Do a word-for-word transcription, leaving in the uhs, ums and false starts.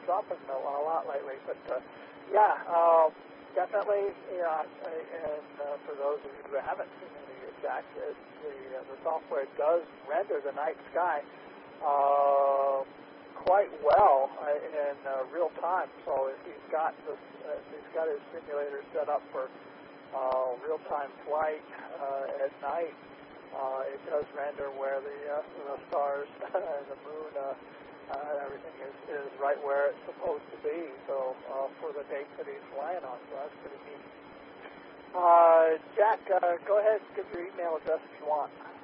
dropping a, a lot lately. But uh, yeah, um, definitely. Yeah, and uh, for those of you who haven't seen any of that, the uh, the software does render the night sky uh, quite well in uh, real time. So if he's got this, uh, if he's got his simulator set up for uh, real time flight uh, at night, uh, it does render where the uh, the stars and the moon. Uh, Uh, everything is, is right where it's supposed to be, so uh, for the date that he's flying on, so that's pretty neat. Uh, Jack, uh, go ahead and give your email address if you want.